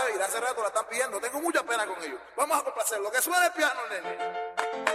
debe ir, hace rato la están pidiendo. Tengo mucha pena con ellos. Vamos a complacer. Lo que suena el piano, nene.